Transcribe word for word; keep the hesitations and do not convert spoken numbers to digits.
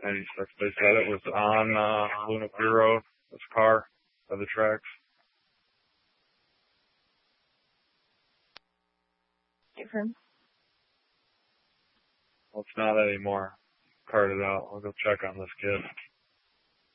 ninety-six. They said it was on uh, Luna Pier Road, this car, by the tracks. Different. Well, it's not anymore. Carted out. I'll go check on this kid.